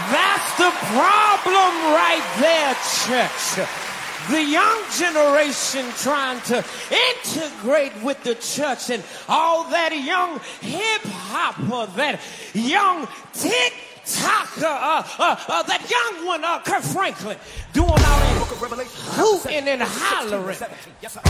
That's the problem right there, church. The young generation trying to integrate with the church and all that young hip-hopper, that young TikToker, that young one, Kirk Franklin, doing all that hooting and hollering.